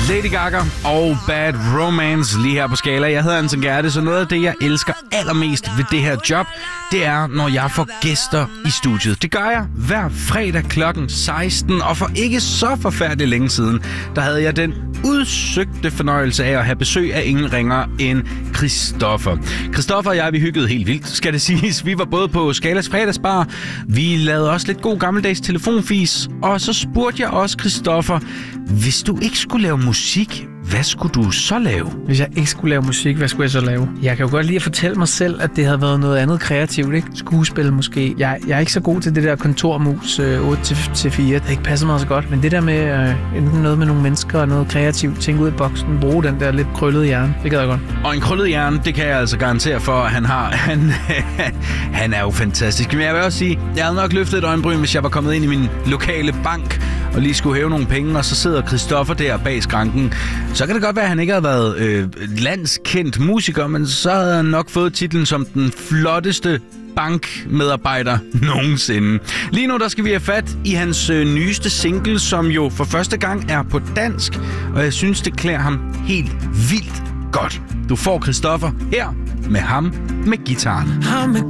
Lady Gaga og Bad Romance lige her på Skala. Jeg hedder Anton Gerte, så noget af det, jeg elsker allermest ved det her job, det er, når jeg får gæster i studiet. Det gør jeg hver fredag klokken 16, og for ikke så forfærdeligt længe siden, der havde jeg den udsøgte fornøjelse af at have besøg af ingen ringer end Christoffer. Christoffer og jeg, vi hyggede helt vildt, skal det siges. Vi var både på Skalas fredagsbar, vi lavede også lidt god gammeldags telefonfis, og så spurgte jeg også Christoffer, hvis du ikke skulle lave musik, hvad skulle du så lave? Hvis jeg ikke skulle lave musik, hvad skulle jeg så lave? Jeg kan jo godt lide at fortælle mig selv, at det havde været noget andet kreativt, ikke? Skuespil måske. Jeg er ikke så god til det der kontormus 8-4. Det ikke passer mig så godt. Men det der med enten noget med nogle mennesker og noget kreativt, tænke ud af boksen, bruge den der lidt krøllede hjerne, det gad jeg godt. Og en krøllet hjerne, det kan jeg altså garantere for, at han har. Han er jo fantastisk. Men jeg vil også sige, jeg havde nok løftet et øjenbryn, hvis jeg var kommet ind i min lokale bank og lige skulle hæve nogle penge, og så sidder Christoffer der bag skranken. Så kan det godt være, at han ikke har været landskendt musiker, men så havde han nok fået titlen som den flotteste bankmedarbejder nogensinde. Lige nu der skal vi have fat i hans nyeste single, som jo for første gang er på dansk, og jeg synes, det klæder ham helt vildt godt. Du får Christoffer her med ham med gitaren.